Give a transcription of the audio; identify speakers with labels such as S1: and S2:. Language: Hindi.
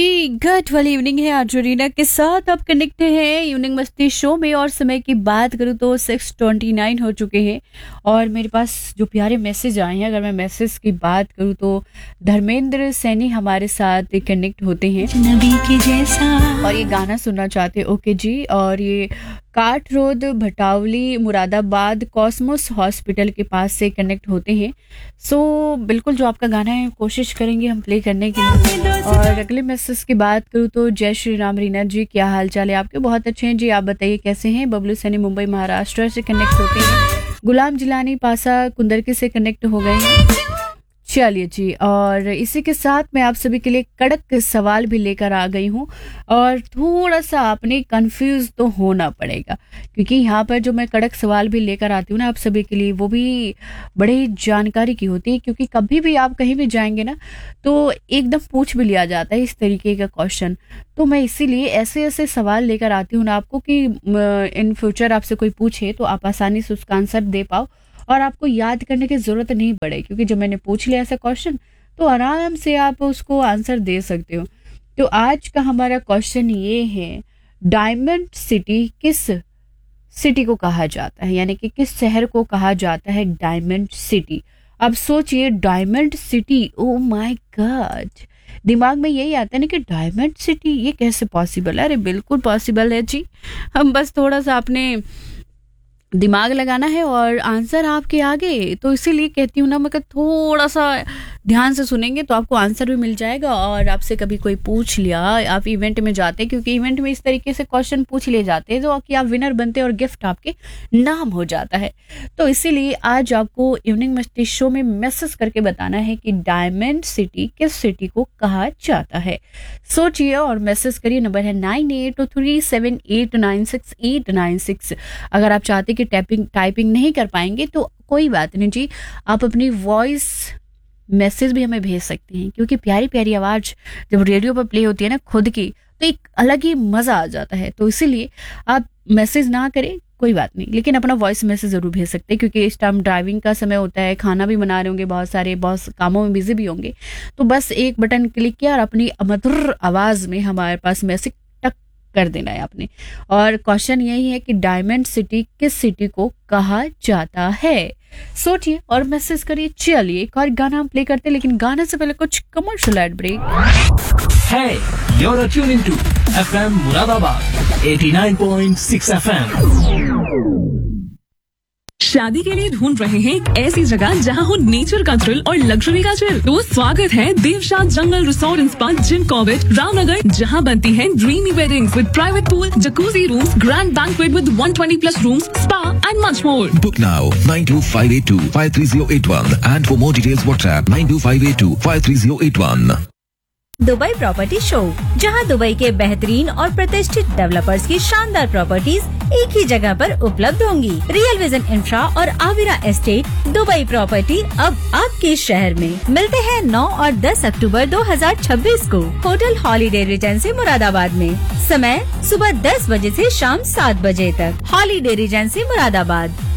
S1: जी, गुड वाली इवनिंग है आज रीना के साथ। अब कनेक्ट हैं इवनिंग मस्ती शो में और समय की बात करूँ तो 6:29 हो चुके हैं और मेरे पास जो प्यारे मैसेज आए हैं, अगर मैं मैसेज की बात करूँ तो धर्मेंद्र सैनी हमारे साथ कनेक्ट होते हैं नबी के जैसा और ये गाना सुनना चाहते हैं। ओके जी, और ये काठ रोड भटावली मुरादाबाद कॉस्मोस हॉस्पिटल के पास से कनेक्ट होते हैं। सो बिल्कुल जो आपका गाना है कोशिश करेंगे हम प्ले करने के लिए। और अगले मैसेज की बात करूँ तो जय श्री राम रीना जी, क्या हाल चाल है आपके? बहुत अच्छे हैं जी, आप बताइए कैसे हैं? बबलू सैनी मुंबई महाराष्ट्र से कनेक्ट होते हैं। गुलाम जिलानी पासा कुंदरकी से कनेक्ट हो गए हैं। चलिए जी, और इसी के साथ मैं आप सभी के लिए कड़क सवाल भी लेकर आ गई हूँ और थोड़ा सा आपने कंफ्यूज तो होना पड़ेगा क्योंकि यहाँ पर जो मैं कड़क सवाल भी लेकर आती हूँ ना आप सभी के लिए, वो भी बड़ी जानकारी की होती है क्योंकि कभी भी आप कहीं भी जाएंगे ना तो एकदम पूछ भी लिया जाता है इस तरीके का क्वेश्चन। तो मैं इसीलिए ऐसे ऐसे सवाल लेकर आती हूँ ना आपको कि इन फ्यूचर आपसे कोई पूछे तो आप आसानी से उसका आंसर दे पाओ और आपको याद करने की जरूरत नहीं पड़े क्योंकि जब मैंने पूछ लिया ऐसा क्वेश्चन तो आराम से आप उसको आंसर दे सकते हो। तो आज का हमारा क्वेश्चन ये है, डायमंड सिटी किस सिटी को कहा जाता है, यानी कि किस शहर को कहा जाता है डायमंड सिटी? अब सोचिए, diamond city, oh my God, दिमाग में यही आता है ना कि डायमंड सिटी, ये कैसे पॉसिबल है? अरे बिल्कुल पॉसिबल है जी, हम बस थोड़ा सा अपने दिमाग लगाना है और आंसर आपके आगे। तो इसीलिए कहती हूँ ना, मैं थोड़ा सा ध्यान से सुनेंगे तो आपको आंसर भी मिल जाएगा। और आपसे कभी कोई पूछ लिया, आप इवेंट में जाते हैं क्योंकि इवेंट में इस तरीके से क्वेश्चन पूछ लिए जाते हैं तो कि आप विनर बनते हैं और गिफ्ट आपके नाम हो जाता है। तो इसीलिए आज आपको इवनिंग मस्ती शो में मैसेज करके बताना है कि डायमंड सिटी किस सिटी को कहा जाता है। सोचिए और मैसेज करिए, नंबर है 9823789686। अगर आप चाहते कि टाइपिंग नहीं कर पाएंगे तो कोई बात नहीं जी, आप अपनी वॉइस मैसेज भी हमें भेज सकते हैं क्योंकि प्यारी प्यारी आवाज जब रेडियो पर प्ले होती है ना खुद की, तो एक अलग ही मजा आ जाता है। तो इसीलिए आप मैसेज ना करें कोई बात नहीं, लेकिन अपना वॉइस मैसेज जरूर भेज सकते हैं क्योंकि इस टाइम ड्राइविंग का समय होता है, खाना भी बना रहे होंगे, बहुत सारे बहुत कामों में बिजी भी होंगे। तो बस एक बटन क्लिक किया और अपनी मधुर आवाज में हमारे पास मैसेज कर देना है आपने। और क्वेश्चन यही है कि डायमंड सिटी किस सिटी को कहा जाता है? सोचिए और मैसेज करिए। चलिए एक और गाना हम प्ले करते हैं, लेकिन गाने से पहले कुछ commercial add break.
S2: Hey, you're tuning to FM Muradabad 89.6 FM.
S3: शादी के लिए ढूंढ रहे हैं एक ऐसी जगह जहां हो नेचर का थ्रिल और लग्जरी का चिल? तो स्वागत है देवशाद जंगल resort and spa Jim Corbett Ramnagar, जहां बनती हैं dreamy weddings with private pool, jacuzzi rooms, grand banquet with 120+ rooms, spa and much more.
S4: Book now 9258253081 and for more details WhatsApp 92582
S5: Dubai property show, जहां दुबई के बेहतरीन और प्रतिष्ठित डेवलपर्स की शानदार प्रॉपर्टीज एक ही जगह पर उपलब्ध होंगी। रियल विजन इंफ्रा और आविरा एस्टेट दुबई प्रॉपर्टी अब आपके शहर में। मिलते हैं 9 और 10 अक्टूबर 2026 को होटल हॉलीडे रिजेंसी मुरादाबाद में। समय सुबह 10 बजे से शाम 7 बजे तक। Holiday Regency Moradabad.